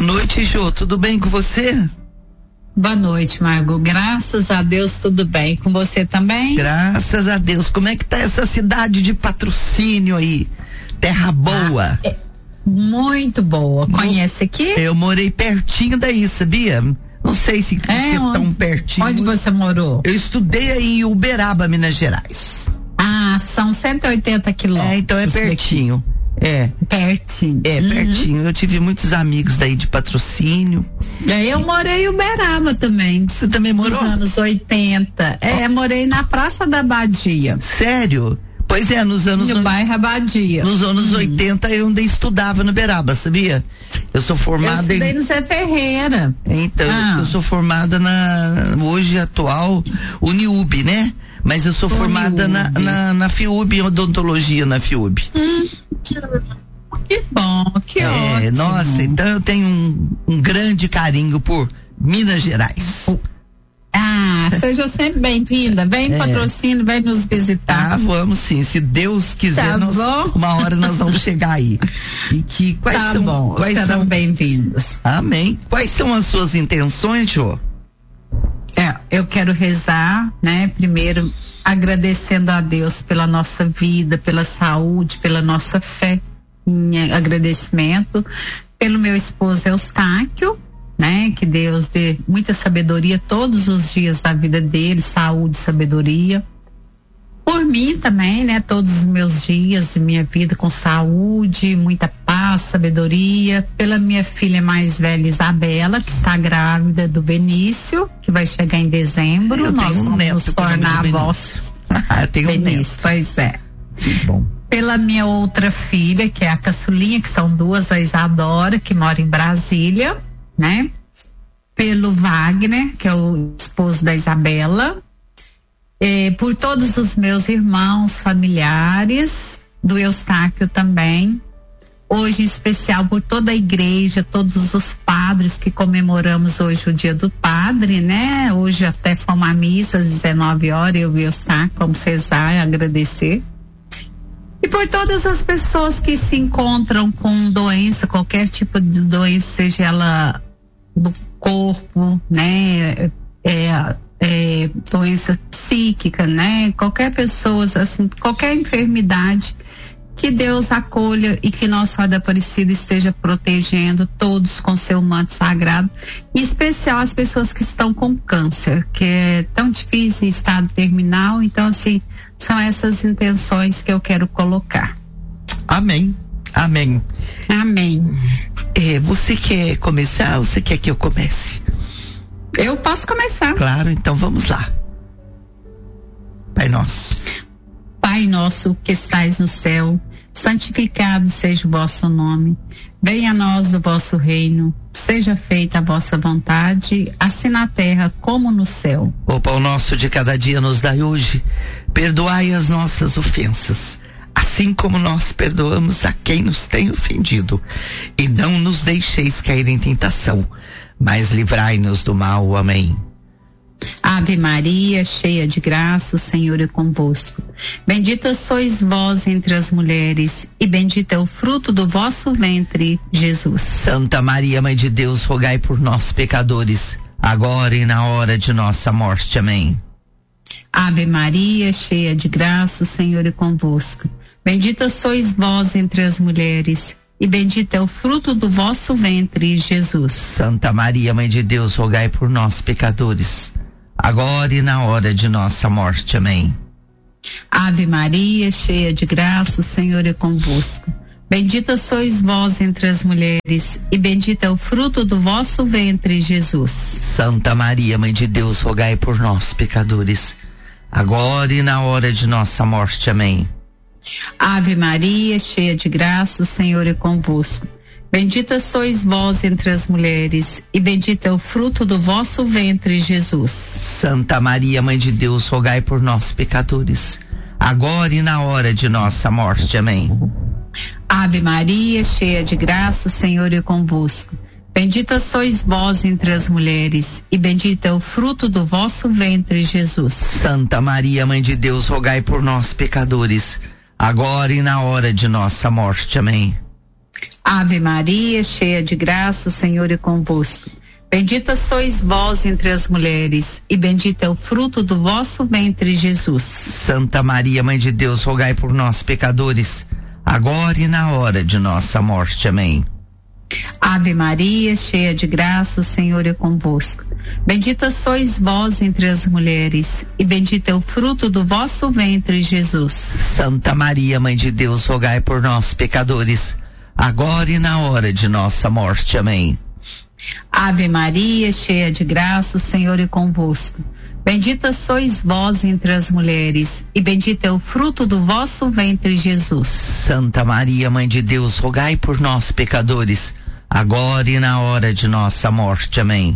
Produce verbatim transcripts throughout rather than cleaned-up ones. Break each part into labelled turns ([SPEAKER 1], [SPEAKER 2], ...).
[SPEAKER 1] noite, Jô. Tudo bem com você?
[SPEAKER 2] Boa noite, Margot. Graças a Deus, tudo bem. Com você também?
[SPEAKER 1] Graças a Deus. Como é que tá essa cidade de Patrocínio aí? Terra boa.
[SPEAKER 2] Ah, é muito boa. Conhece aqui?
[SPEAKER 1] Eu morei pertinho daí, sabia? Não sei se
[SPEAKER 2] é,
[SPEAKER 1] você onde, tão pertinho.
[SPEAKER 2] Onde você morou?
[SPEAKER 1] Eu estudei aí em Uberaba, Minas Gerais.
[SPEAKER 2] Ah, são cento e oitenta quilômetros.
[SPEAKER 1] É, então é pertinho. Daqui. É.
[SPEAKER 2] Pertinho.
[SPEAKER 1] É,
[SPEAKER 2] uhum.
[SPEAKER 1] pertinho. Eu tive muitos amigos daí de Patrocínio.
[SPEAKER 2] Eu morei em Uberaba também.
[SPEAKER 1] Você também morou?
[SPEAKER 2] Nos anos oitenta. É, oh. morei na Praça da Abadia.
[SPEAKER 1] Sério? Pois é, nos anos...
[SPEAKER 2] No bairro Abadia.
[SPEAKER 1] Nos anos hum. oitenta eu ainda estudava no Uberaba, sabia? Eu sou formada
[SPEAKER 2] eu estudei
[SPEAKER 1] em...
[SPEAKER 2] no Zé Ferreira.
[SPEAKER 1] Então,
[SPEAKER 2] ah.
[SPEAKER 1] eu sou formada na... Hoje atual Uniub, né? Mas eu sou Uniub. formada na, na, na FIUB, em odontologia na FIUB.
[SPEAKER 2] Hum. Que bom, que
[SPEAKER 1] é,
[SPEAKER 2] ótimo.
[SPEAKER 1] Nossa, então eu tenho um, um grande carinho por Minas Gerais.
[SPEAKER 2] Ah, seja sempre bem-vinda. Vem é. Patrocínio, vem nos visitar.
[SPEAKER 1] Ah, vamos sim. Se Deus quiser,
[SPEAKER 2] tá
[SPEAKER 1] nós, uma hora nós vamos chegar aí. E que quais
[SPEAKER 2] tá
[SPEAKER 1] são?
[SPEAKER 2] Bom,
[SPEAKER 1] quais
[SPEAKER 2] serão
[SPEAKER 1] são
[SPEAKER 2] bem-vindos.
[SPEAKER 1] Amém. Quais são as suas intenções, Jô?
[SPEAKER 2] É, eu quero rezar, né? Primeiro, agradecendo a Deus pela nossa vida, pela saúde, pela nossa fé. Em agradecimento pelo meu esposo Eustáquio, né? Que Deus dê muita sabedoria todos os dias da vida dele, saúde, sabedoria. Por mim também, né? Todos os meus dias de minha vida com saúde, muita paz, sabedoria. Pela minha filha mais velha, Isabela, que está grávida do Benício, que vai chegar em dezembro.
[SPEAKER 1] Eu
[SPEAKER 2] Nós
[SPEAKER 1] um
[SPEAKER 2] vamos
[SPEAKER 1] neto
[SPEAKER 2] nos tornar avós.
[SPEAKER 1] Ah, tenho um
[SPEAKER 2] Benício,
[SPEAKER 1] neto.
[SPEAKER 2] Pois é.
[SPEAKER 1] Bom.
[SPEAKER 2] Pela minha outra filha, que é a caçulinha, que são duas, a Isadora, que mora em Brasília, né? Pelo Wagner, que é o esposo da Isabela. Eh, por todos os meus irmãos, familiares, do Eustáquio também. Hoje, em especial, por toda a igreja, todos os padres que comemoramos hoje o dia do padre, né? Hoje até foi uma missa às dezenove horas, eu vi o Eustáquio como cesar, agradecer. E por todas as pessoas que se encontram com doença, qualquer tipo de doença, seja ela do corpo, né, é, é, doença psíquica, né, qualquer pessoa, assim, qualquer enfermidade, que Deus acolha e que Nossa Senhora Aparecida esteja protegendo todos com seu manto sagrado, em especial as pessoas que estão com câncer, que é tão difícil em estado terminal. Então, assim, são essas intenções que eu quero colocar.
[SPEAKER 1] Amém. Amém.
[SPEAKER 2] Amém.
[SPEAKER 1] É, você quer começar ou você quer que eu comece?
[SPEAKER 2] Eu posso começar.
[SPEAKER 1] Claro, então vamos lá. Pai nosso.
[SPEAKER 2] Pai nosso que estais no céu, santificado seja o vosso nome. Venha a nós o vosso reino. Seja feita a vossa vontade, assim na terra como no céu.
[SPEAKER 1] O pão nosso de cada dia nos dai hoje. Perdoai as nossas ofensas, assim como nós perdoamos a quem nos tem ofendido. E não nos deixeis cair em tentação, mas livrai-nos do mal. Amém.
[SPEAKER 2] Ave Maria, cheia de graça, o Senhor é convosco. Bendita sois vós entre as mulheres, e bendito é o fruto do vosso ventre, Jesus.
[SPEAKER 1] Santa Maria, Mãe de Deus, rogai por nós, pecadores, agora e na hora de nossa morte. Amém.
[SPEAKER 2] Ave Maria, cheia de graça, o Senhor é convosco. Bendita sois vós entre as mulheres, e bendito é o fruto do vosso ventre, Jesus.
[SPEAKER 1] Santa Maria, Mãe de Deus, rogai por nós, pecadores, agora e na hora de nossa morte. Amém.
[SPEAKER 2] Ave Maria, cheia de graça, o Senhor é convosco. Bendita sois vós entre as mulheres, e bendito é o fruto do vosso ventre, Jesus.
[SPEAKER 1] Santa Maria, Mãe de Deus, rogai por nós, pecadores, agora e na hora de nossa morte. Amém.
[SPEAKER 2] Ave Maria, cheia de graça, o Senhor é convosco. Bendita sois vós entre as mulheres, e bendito é o fruto do vosso ventre, Jesus.
[SPEAKER 1] Santa Maria, Mãe de Deus, rogai por nós, pecadores, agora e na hora de nossa morte. Amém.
[SPEAKER 2] Ave Maria, cheia de graça, o Senhor é convosco. Bendita sois vós entre as mulheres, e bendito é o fruto do vosso ventre, Jesus.
[SPEAKER 1] Santa Maria, Mãe de Deus, rogai por nós, pecadores, agora e na hora de nossa morte. Amém.
[SPEAKER 2] Ave Maria, cheia de graça, o Senhor é convosco. Bendita sois vós entre as mulheres, e bendito é o fruto do vosso ventre, Jesus.
[SPEAKER 1] Santa Maria, Mãe de Deus, rogai por nós, pecadores, agora e na hora de nossa morte. Amém.
[SPEAKER 2] Ave Maria, cheia de graça, o Senhor é convosco. Bendita sois vós entre as mulheres, e bendito é o fruto do vosso ventre, Jesus.
[SPEAKER 1] Santa Maria, Mãe de Deus, rogai por nós, pecadores, agora e na hora de nossa morte. Amém.
[SPEAKER 2] Ave Maria, cheia de graça, o Senhor é convosco. Bendita sois vós entre as mulheres, e bendito é o fruto do vosso ventre, Jesus.
[SPEAKER 1] Santa Maria, Mãe de Deus, rogai por nós, pecadores, agora e na hora de nossa morte. Amém.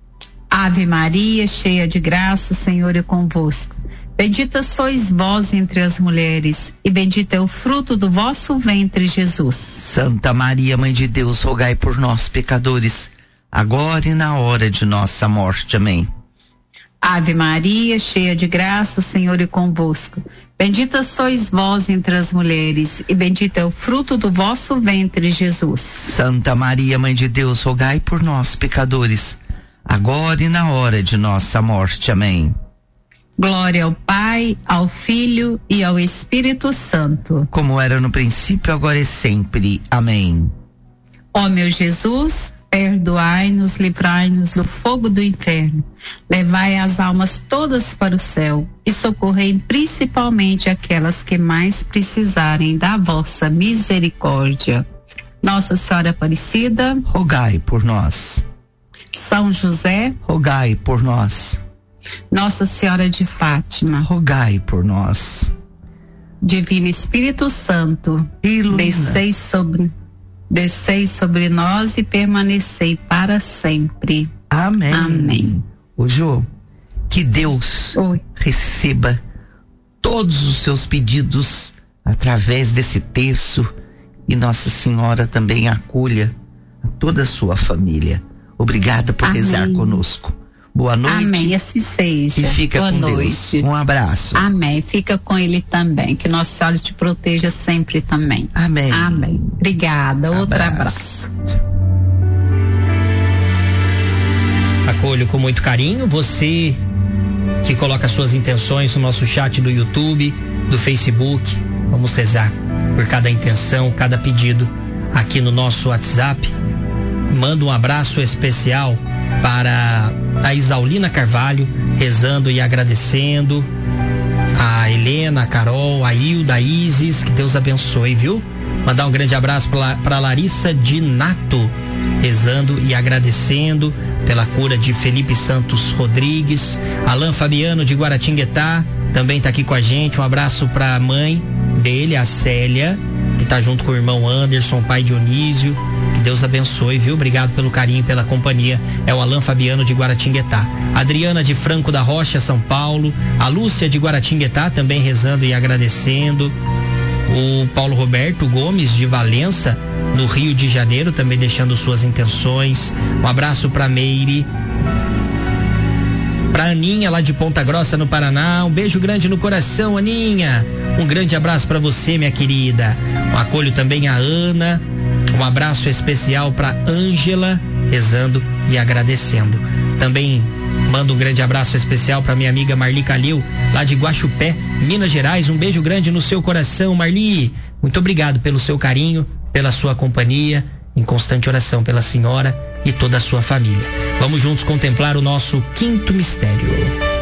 [SPEAKER 2] Ave Maria, cheia de graça, o Senhor é convosco. Bendita sois vós entre as mulheres, e bendito é o fruto do vosso ventre, Jesus.
[SPEAKER 1] Santa Maria, Mãe de Deus, rogai por nós, pecadores, agora e na hora de nossa morte. Amém.
[SPEAKER 2] Ave Maria, cheia de graça, o Senhor é convosco. Bendita sois vós entre as mulheres, e bendito é o fruto do vosso ventre, Jesus.
[SPEAKER 1] Santa Maria, Mãe de Deus, rogai por nós, pecadores, agora e na hora de nossa morte. Amém.
[SPEAKER 2] Glória ao Pai, ao Filho e ao Espírito Santo.
[SPEAKER 1] Como era no princípio, agora e sempre. Amém.
[SPEAKER 2] Ó meu Jesus, perdoai-nos, livrai-nos do fogo do inferno. Levai as almas todas para o céu e socorrei principalmente aquelas que mais precisarem da vossa misericórdia. Nossa Senhora Aparecida,
[SPEAKER 1] rogai por nós.
[SPEAKER 2] São José,
[SPEAKER 1] rogai por nós.
[SPEAKER 2] Nossa Senhora de Fátima,
[SPEAKER 1] rogai por nós.
[SPEAKER 2] Divino Espírito Santo,
[SPEAKER 1] ilumina.
[SPEAKER 2] descei sobre Descei sobre nós e permanecei para sempre.
[SPEAKER 1] Amém.
[SPEAKER 2] Amém.
[SPEAKER 1] Ô Jô, que Deus
[SPEAKER 2] Oi.
[SPEAKER 1] receba todos os seus pedidos através desse terço e Nossa Senhora também acolha a toda a sua família. Obrigada por
[SPEAKER 2] Amém.
[SPEAKER 1] rezar conosco. Boa noite.
[SPEAKER 2] Amém, assim seja.
[SPEAKER 1] E fica
[SPEAKER 2] Boa
[SPEAKER 1] com
[SPEAKER 2] noite.
[SPEAKER 1] Deus. Um abraço.
[SPEAKER 2] Amém, fica com ele também. Que Nossa Senhora te proteja sempre também.
[SPEAKER 1] Amém.
[SPEAKER 2] Amém. Obrigada. Outro
[SPEAKER 1] Abraço.
[SPEAKER 2] abraço.
[SPEAKER 3] Acolho com muito carinho você que coloca suas intenções no nosso chat do YouTube, do Facebook. Vamos rezar por cada intenção, cada pedido aqui no nosso WhatsApp. Mando um abraço especial para a Isaulina Carvalho, rezando e agradecendo. A Helena, a Carol, a Hilda, a Isis, que Deus abençoe, viu? Mandar um grande abraço para Larissa de Nato, rezando e agradecendo pela cura de Felipe Santos Rodrigues. Alan Fabiano de Guaratinguetá também está aqui com a gente. Um abraço para a mãe dele, a Célia, que está junto com o irmão Anderson, pai Dionísio. Que Deus abençoe, viu? Obrigado pelo carinho e pela companhia. É o Alan Fabiano de Guaratinguetá. Adriana de Franco da Rocha, São Paulo. A Lúcia de Guaratinguetá também rezando e agradecendo. O Paulo Roberto Gomes de Valença, no Rio de Janeiro, também deixando suas intenções. Um abraço para Meire. Pra Aninha lá de Ponta Grossa, no Paraná. Um beijo grande no coração, Aninha. Um grande abraço para você, minha querida. Um acolho também a Ana. Um abraço especial para Ângela, rezando e agradecendo. Também mando um grande abraço especial para minha amiga Marli Calil, lá de Guaxupé, Minas Gerais. Um beijo grande no seu coração, Marli. Muito obrigado pelo seu carinho, pela sua companhia, em constante oração pela senhora e toda a sua família. Vamos juntos contemplar o nosso quinto mistério.